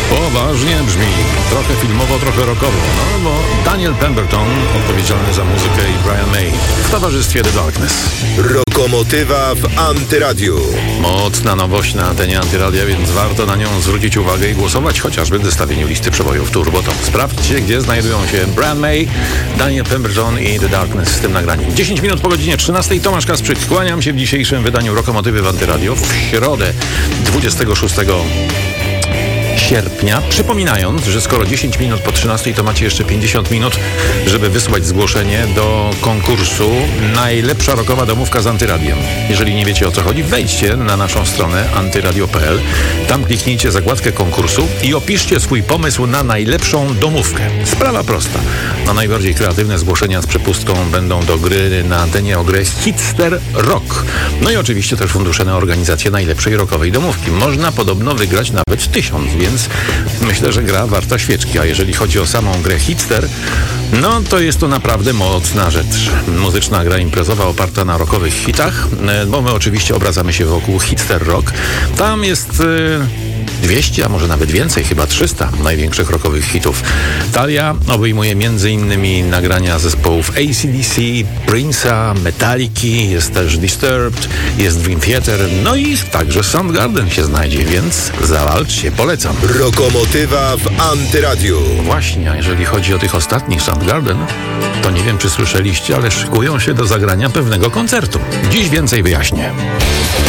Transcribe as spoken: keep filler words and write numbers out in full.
Poważnie brzmi. Trochę filmowo, trochę rockowo. No bo Daniel Pemberton, odpowiedzialny za muzykę, i Brian May w towarzystwie The Darkness. Rokomotywa w Antyradiu. Mocna nowość na antenie Antyradia, więc warto na nią zwrócić uwagę i głosować chociażby w zestawieniu listy przebojów Turbo Top. Sprawdźcie, gdzie znajdują się Brian May, Daniel Pemberton i The Darkness z tym nagraniem. dziesięć minut po godzinie trzynastej. Tomasz Kasprzyk. Kłaniam się w dzisiejszym wydaniu Rokomotywy w Antyradio w środę dwudziestego szóstego sierpnia, przypominając, że skoro dziesięć minut po trzynastej, to macie jeszcze pięćdziesiąt minut, żeby wysłać zgłoszenie do konkursu Najlepsza rockowa domówka z Antyradiem. Jeżeli nie wiecie, o co chodzi, wejdźcie na naszą stronę antyradio kropka p l, tam kliknijcie zakładkę konkursu i opiszcie swój pomysł na najlepszą domówkę. Sprawa prosta. No najbardziej kreatywne zgłoszenia z przepustką będą do gry na antenie o grę Hitster Rock. No i oczywiście też fundusze na organizację najlepszej rockowej domówki. Można podobno wygrać nawet tysiąc, więc myślę, że gra warta świeczki. A jeżeli chodzi o samą grę Hitster, no to jest to naprawdę mocna rzecz. Muzyczna gra imprezowa oparta na rockowych hitach, bo my oczywiście obracamy się wokół Hitster Rock. Tam jest dwieście, a może nawet więcej, chyba trzysta największych rockowych hitów. Talia obejmuje m.in. nagrania zespołów A C D C, Prince'a, Metaliki, jest też Disturbed, jest Dream Theater, no i także Soundgarden się znajdzie, więc zawalczcie, polecam. Rokomotywa w Antyradiu. Właśnie, a jeżeli chodzi o tych ostatnich Soundgarden, to nie wiem, czy słyszeliście, ale szykują się do zagrania pewnego koncertu. Dziś więcej wyjaśnię.